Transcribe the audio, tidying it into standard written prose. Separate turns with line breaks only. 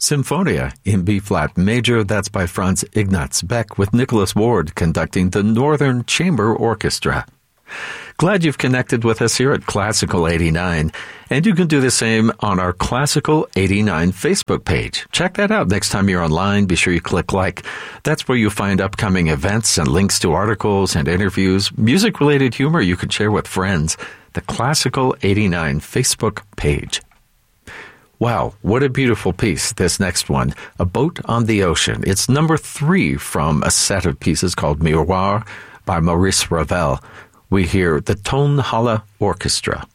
Symphonia in B-flat major, that's by Franz Ignaz Beck with Nicholas Ward conducting the Northern Chamber Orchestra. Glad you've connected with us here at Classical 89, and you can do the same on our Classical 89 Facebook page. Check that out next time you're online. Be sure you click like. That's where you find upcoming events and links to articles and interviews, music-related humor you can share with friends. The Classical 89 Facebook page. Wow, what a beautiful piece, this next one, A Boat on the Ocean. It's number 3 from a set of pieces called Miroir by Maurice Ravel. We hear the Tonhalle Orchestra.